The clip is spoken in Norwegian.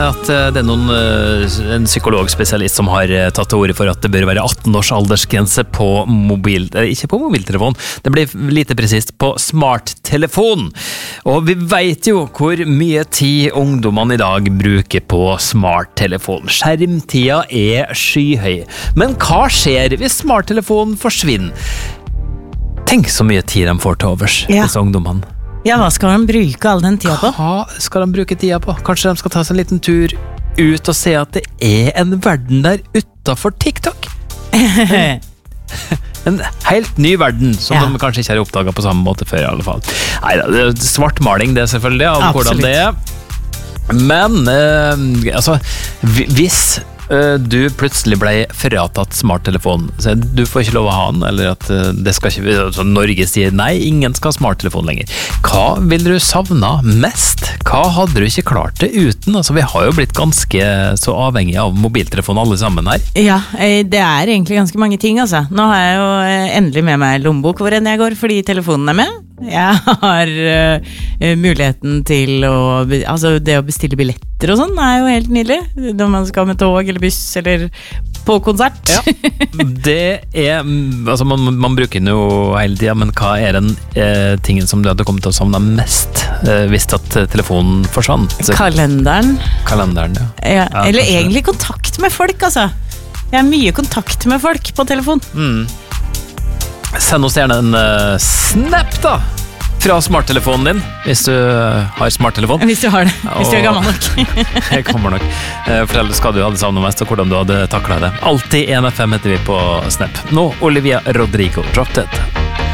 At det en psykologspesialist som har tatt til ordet for at det bør være 18 års aldersgrense på ikke på mobiltelefon, det blir lite presist på smarttelefon. Og vi vet jo hvor mye tid ungdommene i dag bruker på smarttelefon. Skjermtida skyhøy. Men hva skjer hvis smarttelefonen forsvinner? Tenk så mye tid de får til overs, disse ungdommene. Ja, hva skal de bruke all den tida på? Hva skal de bruke tida på? Kanskje de skal ta seg en liten tur ut og se at det en verden der utenfor TikTok? En helt ny verden, som de kanskje ikke har oppdaget på samme måte før i alle fall. Neida, det svartmaling det selvfølgelig, av hvordan det Men, hvis du plutselig ble fratatt smarttelefon, så du får ikke lov å ha den, eller at det skal ikke, altså Norge sier nei, ingen skal ha smarttelefon lenger. Hva vil du savne mest? Hva hadde du ikke klart det uten? Altså, vi har jo blitt ganske så avhengige av mobiltelefon alle sammen her. Ja, det egentlig ganske mange ting, altså. Nå har jeg jo endelig med meg lommebok hvor enn jeg går, fordi telefonen med. Jeg har muligheten til det å bestille billetter og sånn jo helt nydelig når man skal med tog eller buss eller på konsert. Ja, det altså man bruker den jo hele tiden, men hva den tingen som du hadde kommet til å savne mest hvis at telefonen forsvant? Kalenderen, ja. Eller egentlig kontakt med folk, altså. Jeg har mye kontakt med folk på telefon. Send oss gjerne en snap da fra smarttelefonen din, hvis du har smarttelefon. Hvis du har det, hvis du gammel nok. Jeg kommer nok. For ellers skal du ha det savnet mest, og hvordan du hadde taklet det. Alltid 1FM heter vi på Snap. Nå, Olivia Rodrigo, Drop Dead.